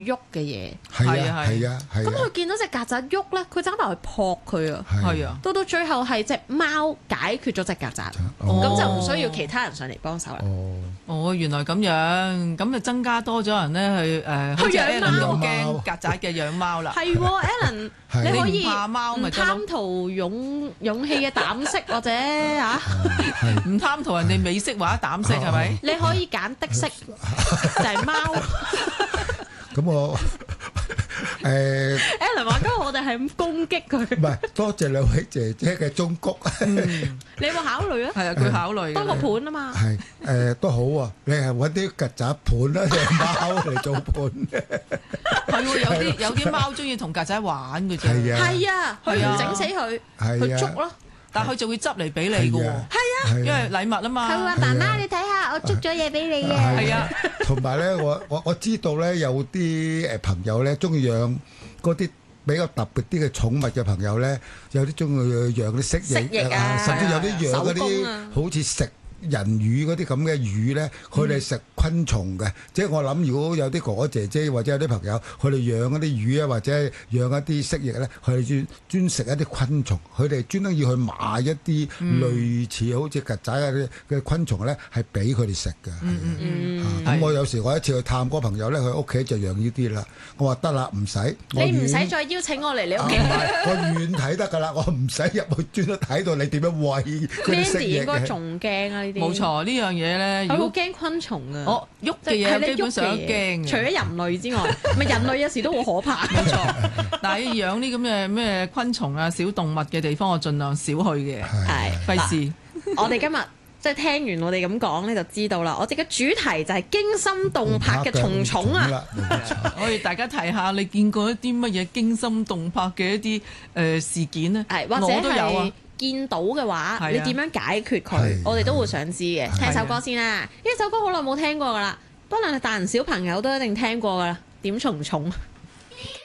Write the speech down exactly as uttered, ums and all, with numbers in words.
喐嘅嘢。 係啊係啊係啊。 咁佢見到隻曱甴喐咧，佢走埋去撲佢啊。 係啊。 到到最後係隻貓解決咗隻曱甴，咁就唔需要其他人上嚟幫手啦。 哦。 哦，原來咁樣，咁就增加多咗人咧去誒，好似 Alan 咁驚曱甴嘅養貓啦。 係喎，Alan，你可以怕貓咪唔貪圖勇勇氣嘅膽色或者嚇， 唔貪圖人哋美色或者膽色係咪？ 你可以揀的色，就係貓。 咁我誒 Alan 話：今日我哋係咁攻擊佢。 唔係，多謝兩位姐姐嘅忠告。 你有冇考慮啊？ 係啊，佢考慮多個盤啊嘛。 係誒都好喎，你係揾啲曱甴盤啦，定貓嚟做盤嘅？ 係喎，有啲有啲貓中意同曱甴玩嘅啫。 係啊， 係啊，佢整死佢，佢捉咯。 但係佢就會執嚟俾你嘅喎。係啊，因為禮物啊嘛。 佢話：媽媽，你睇下，我捉咗嘢俾你嘅。 係啊。 同埋咧，我我我知道咧，有啲誒朋友咧，中意養嗰啲比較特別啲嘅寵物嘅朋友咧，有啲中意養啲蜥蜴啊，甚至有啲養嗰啲好似食人魚嗰啲咁嘅魚咧，佢哋食昆蟲嘅。即係我諗，如果有啲哥哥姐姐或者有啲朋友，佢哋養嗰啲魚啊，或者養一啲蜥蜴咧，佢哋專專食一啲昆蟲，佢哋專登要去買一啲類似好似曱甴嘅嘅昆蟲咧，係俾佢哋食嘅。 嗯嗯嗯。 咁我有時我一次去探嗰個朋友咧，佢屋企就養呢啲啦。我話得啦，唔使。 你唔使再邀請我嚟你屋企。 我遠睇得㗎啦，我唔使入去專登睇到你點樣餵嗰啲蜥蜴。 Mandy 應該仲驚啊！呢啲冇錯，呢樣嘢咧， 佢好驚昆蟲啊！ 我喐嘅嘢基本上都驚， 除咗人類之外，咪人類有時都好可怕。 冇錯，但係養啲咁嘅咩昆蟲啊、小動物嘅地方，我盡量少去嘅， 係費事。 我哋今日即係聽完我哋咁講咧，就知道啦。我哋嘅主題就係驚心動魄嘅蟲蟲啊！ 我哋大家提下，你見過一啲乜嘢驚心動魄嘅一啲誒事件咧？ 係或者係見到嘅話，你點樣解決佢？我哋都會想知嘅。聽首歌先啦，呢首歌好耐冇聽過噶啦，不論係大人小朋友都一定聽過噶啦。點蟲蟲。